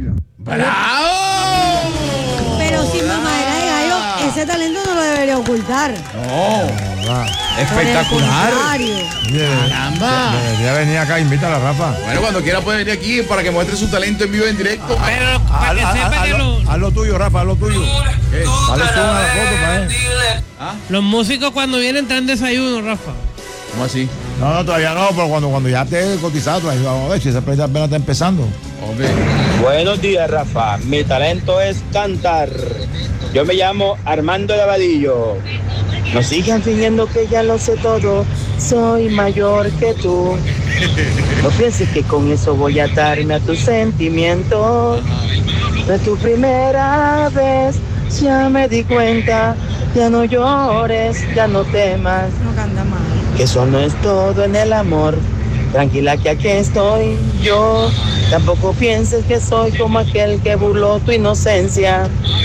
¡Bravo! Pero sin mamadera de gallo, ese talento no lo debería ocultar. No. Espectacular. Caramba. Debería venir acá, invítala, Rafa. Bueno, cuando quiera puede venir aquí para que muestre su talento en vivo, en directo. Pero para que sepa que Haz lo tuyo, Rafa, haz lo tuyo. ¿Qué? Dale tú una foto para él. los músicos cuando vienen traen desayuno, Rafa. ¿Cómo así? No, todavía no, pero cuando ya esté cotizado, pues, vamos a ver si esa apenas está empezando. Hombre. Buenos días, Rafa. Mi talento es cantar. Yo me llamo Armando de Abadillo. No sigan fingiendo que ya lo sé todo. Soy mayor que tú. No pienses que con eso voy a atarme a tus sentimientos. De tu primera vez ya me di cuenta. Ya no llores, ya no temas. No canta mal. Que eso no es todo en el amor. Tranquila que aquí estoy yo. Tampoco pienses que soy como aquel que burló tu inocencia.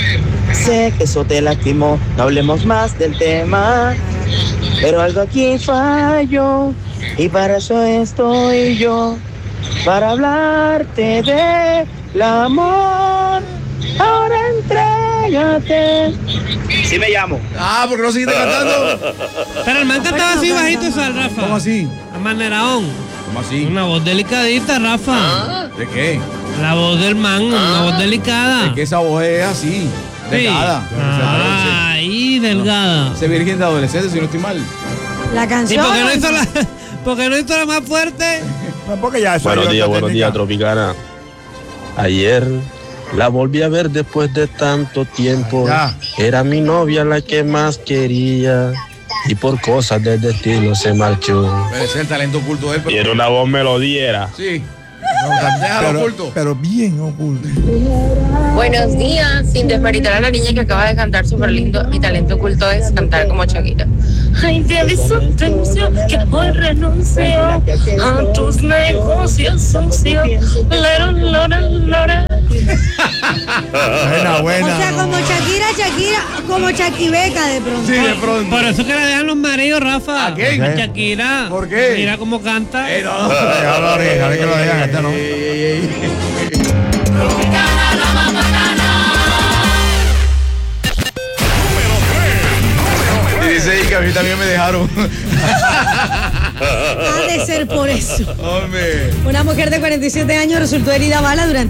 Sé que eso te lastimó, no hablemos más del tema. Pero algo aquí falló y para eso estoy yo. Para hablarte del amor. Ahora entrégate. Sí me llamo. Ah, ¿por qué no seguiste cantando? Pero el man cantaba así bajito, esa, Rafa. ¿Cómo así? A maneraón. ¿Cómo así? Una voz delicadita, Rafa. ¿De qué? La voz del man, una voz delicada. Es que esa voz es así, Sí. delgada. Ahí, delgada. Ese virgen de adolescencia, si no estoy mal. La ¿Y canción. por qué no hizo la, porque no hizo la más fuerte? Pues porque ya eso Buenos ayuda a días, técnica. Tropicana. Ayer la volví a ver después de tanto tiempo. Ya. Era mi novia la que más quería. Y por cosas del destino se marchó. Pero ese es el talento oculto de él. Y era una voz melodiera. Sí. No, Déjalo oculto. pero bien oculto. Buenos días, sin desmeritar a la niña que acaba de cantar súper lindo, mi talento oculto es cantar como Shakira. Ay, te aviso, denuncio, que hoy renuncio a tus negocios sucios. Lora, lora, lora. Buena. O sea, como Shakira, como Shakibeca de pronto. Sí, de pronto. Por eso que le dejan los mareos, Rafa. ¿A quién? A Shakira. ¿Por qué? Mira cómo canta. No. Déjalo que lo digan, este no. Y dice ahí que a mí también me dejaron. Ha de ser por eso. Hombre. Una mujer de 47 años resultó herida a bala durante